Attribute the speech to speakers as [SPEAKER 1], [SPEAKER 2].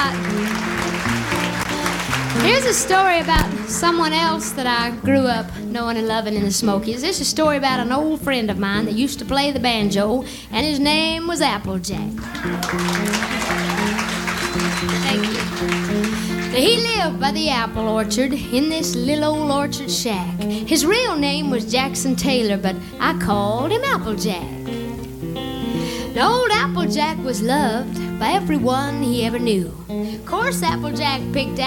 [SPEAKER 1] Here's a story about someone else that I grew up knowing and loving in the Smokies. This is a story about an old friend of mine that used to play the banjo, and his name was Applejack. Thank you. He lived by the apple orchard in this little old orchard shack. His real name was Jackson Taylor, but I called him Applejack. The old Applejack was loved by everyone he ever knew. Of course, Applejack picked